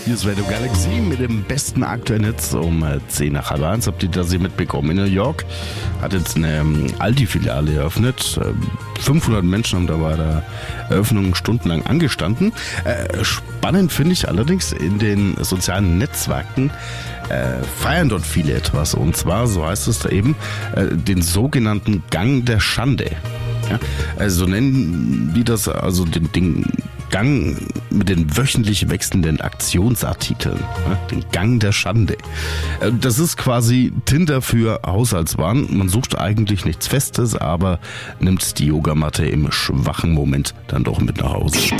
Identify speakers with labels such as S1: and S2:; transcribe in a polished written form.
S1: Hier ist Radio Galaxy mit dem besten aktuellen Hits um 10 nach halb 1. Habt ihr das hier mitbekommen? In New York hat jetzt eine Aldi-Filiale eröffnet. 500 Menschen haben da bei der Eröffnung stundenlang angestanden. Spannend finde ich allerdings, in den sozialen Netzwerken feiern dort viele etwas. Und zwar, so heißt es da eben, den sogenannten Gang der Schande. Ja, so nennen die das, also den Gang mit den wöchentlich wechselnden Aktionsartikeln. Ja, den Gang der Schande. Das ist quasi Tinder für Haushaltswaren. Man sucht eigentlich nichts Festes, aber nimmt die Yogamatte im schwachen Moment dann doch mit nach Hause.